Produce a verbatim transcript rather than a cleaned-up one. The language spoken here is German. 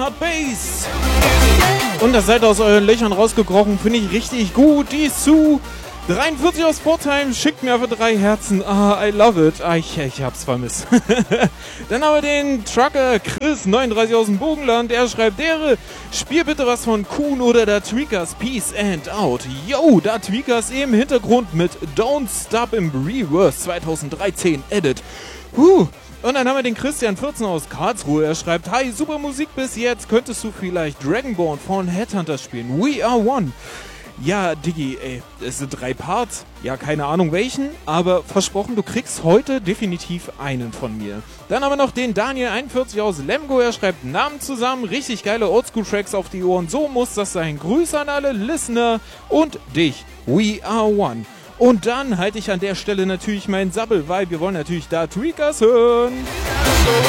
Hard Bass. Und das seid aus euren Löchern rausgekrochen, finde ich richtig gut. Die Sue dreiundvierzig aus Pforzheim schickt mir einfach drei Herzen. Ah, I love it. Ah, ich, ich hab's vermisst. Dann haben wir den Trucker Chris neununddreißig aus dem Bogenland. Er schreibt, Dere, spiel bitte was von Kuhn oder da Tweakers Peace and Out. Yo, da Tweakers im Hintergrund mit Don't Stop im Reverse zweitausenddreizehn Edit. Huh. Und dann haben wir den Christian vierzehn aus Karlsruhe. Er schreibt, hi, super Musik bis jetzt. Könntest du vielleicht Dragonborn von Headhunter spielen? We are one. Ja, Diggi, ey, es sind drei Parts. Ja, keine Ahnung welchen, aber versprochen, du kriegst heute definitiv einen von mir. Dann haben wir noch den Daniel einundvierzig aus Lemgo. Er schreibt, Namen zusammen, richtig geile Oldschool-Tracks auf die Ohren. So muss das sein. Grüße an alle Listener und dich. We are one. Und dann halte ich an der Stelle natürlich meinen Sabbel, weil wir wollen natürlich da Tweakers hören.